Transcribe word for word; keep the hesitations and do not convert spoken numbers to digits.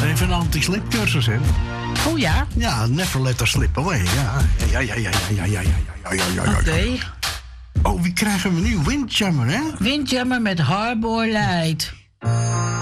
even een anti-slip cursus, hè? Oh ja? Ja, never let her slip away. Ja, ja, ja, ja, ja, ja, ja, ja, ja, ja, ja. Oké. Okay. Oh, wie krijgen we nu? Windjammer, hè? Windjammer met Harbor Light.